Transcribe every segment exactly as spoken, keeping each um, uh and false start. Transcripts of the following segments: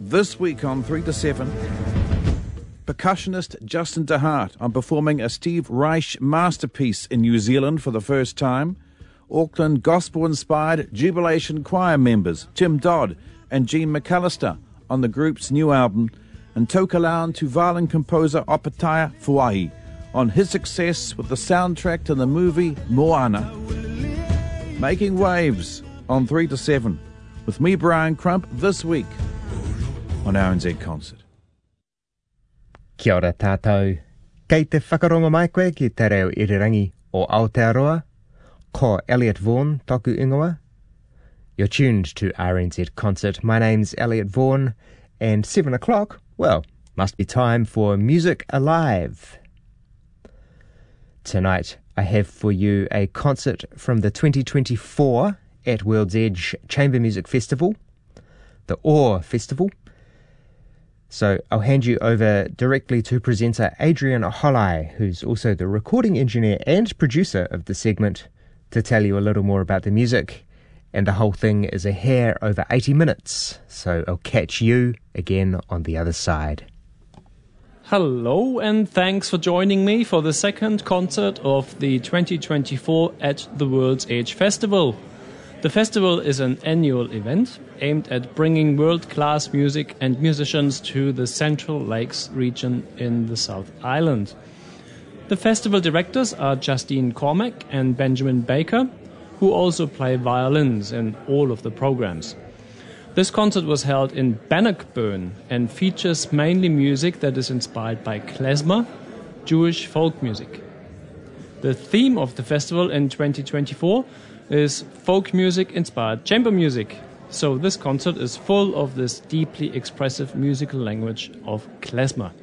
This week on three to seven, percussionist Justin DeHart on performing a Steve Reich masterpiece in New Zealand for the first time. Auckland gospel-inspired Jubilation Choir members Tim Dodd and Gene McAllister on the group's new album, and Tokelau to violin composer Opetaia Fuahi on his success with the soundtrack to the movie Moana. Making waves on three to seven with me, Brian Crump, this week on R N Z Concert. Kia ora tātou. Kei te whakaronga mai koe ki te reo irirangi o Aotearoa, ko Elliot Vaughan toku ingoa. You're tuned to R N Z Concert. My name's Elliot Vaughan, and seven o'clock, well, must be time for Music Alive. Tonight, I have for you a concert from the twenty twenty-four at World's Edge Chamber Music Festival, the O A R Festival. So I'll hand you over directly to presenter Adrian Holai, who's also the recording engineer and producer of the segment, to tell you a little more about the music. And the whole thing is a hair over eighty minutes, so I'll catch you again on the other side. Hello, and thanks for joining me for the second concert of the twenty twenty-four at the World's Edge Festival. The festival is an annual event aimed at bringing world-class music and musicians to the Central Lakes region in the South Island. The festival directors are Justine Cormack and Benjamin Baker, who also play violins in all of the programs. This concert was held in Bannockburn and features mainly music that is inspired by klezmer, Jewish folk music. The theme of the festival in twenty twenty-four is folk music-inspired chamber music, so this concert is full of this deeply expressive musical language of klezmer.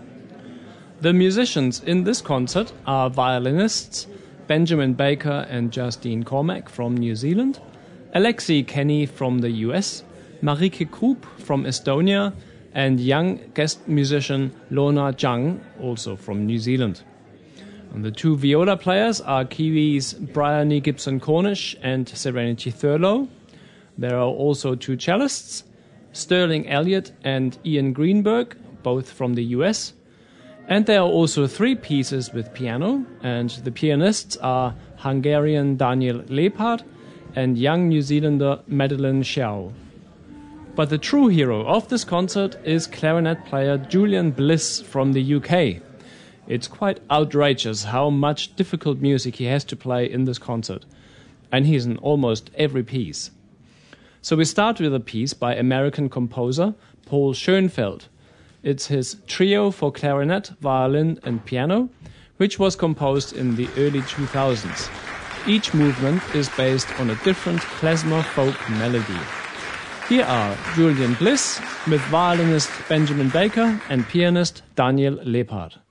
The musicians in this concert are violinists Benjamin Baker and Justine Cormack from New Zealand, Alexei Kenny from the U S, Marike Krupp from Estonia, and young guest musician Lona Zhang, also from New Zealand. And the two viola players are Kiwis Bryony Gibson-Cornish and Serenity Thurlow. There are also two cellists, Sterling Elliott and Ian Greenberg, both from the U S, and there are also three pieces with piano, and the pianists are Hungarian Daniel Lepard and young New Zealander Madeleine Xiao. But the true hero of this concert is clarinet player Julian Bliss from the U K. It's quite outrageous how much difficult music he has to play in this concert, and he's in almost every piece. So we start with a piece by American composer Paul Schoenfeld. It's his trio for clarinet, violin and piano, which was composed in the early two thousands. Each movement is based on a different klezmer folk melody. Here are Julian Bliss with violinist Benjamin Baker and pianist Daniel Lepard.